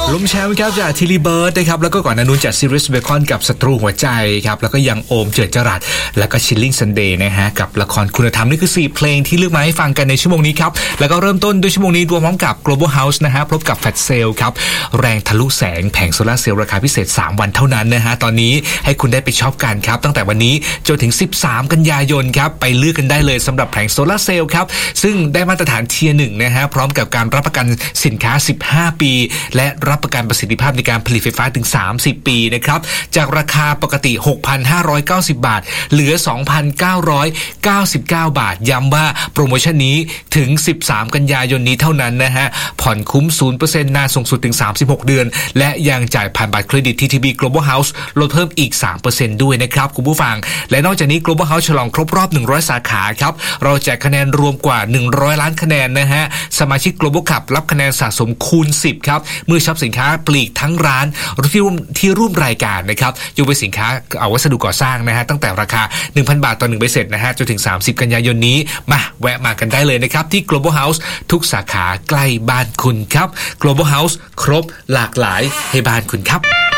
ลุ้มแชมป์ครับจากทิลลี่เบิร์ดนะครับแล้วก็ก่อนหน้านู้นจากซีรีส์เบคอนกับศัตรูหัวใจครับแล้วก็ยังโอมเจิดจรัสแล้วก็ชิลลิ่งซันเดย์นะฮะกับละครคุณธรรมนี่คือ4เพลงที่เลือกมาให้ฟังกันในชั่วโมงนี้ครับแล้วก็เริ่มต้นด้วยชั่วโมงนี้รวมพร้อมกับ Global House นะฮะพบกับแฟลชเซลครับแรงทะลุแสงแผงโซลาร์เซลล์ราคาพิเศษ3วันเท่านั้นนะฮะตอนนี้ให้คุณได้ไปช็อปกันครับตั้งแต่วันนี้จนถึง13กันยายนครับไปเลือกกันได้เลยสำหรับแผงโซลาร์เซลล์ครับซึ่งได้มาตรฐานเทียร์1นะฮะพร้อมกับการรับประกันสินค้า15ปีและรับประกันประสิทธิภาพในการผลิตไฟฟ้าถึง30ปีนะครับจากราคาปกติ 6,590 บาทเหลือ 2,999 บาทย้ำว่าโปรโมชั่นนี้ถึง13กันยายนนี้เท่านั้นนะฮะผ่อนคุ้ม 0% นานสูงสุดถึง36เดือนและยังจ่ายผ่านบัตรเครดิต TTB Global House ลดเพิ่มอีก 3% ด้วยนะครับคุณผู้ฟังและนอกจากนี้ Global House ฉลองครบรอบ100สาขาครับเราแจกคะแนนรวมกว่า100ล้านคะแนนนะฮะสมาชิก Global Club รับคะแนนสะสมคูณ10ครับเมื่อช็อปสินค้าปลีกทั้งร้านที่ร่วมรายการนะครับยกเว้นสินค้าวัสดุก่อสร้างนะฮะตั้งแต่ราคา 1,000 บาทต่อ1ใบเสร็จนะฮะจนถึง30กันยายนนี้มาแวะมากันได้เลยนะครับที่ Global House ทุกสาขาใกล้บ้านคุณครับ Global House ครบหลากหลายให้บ้านคุณครับ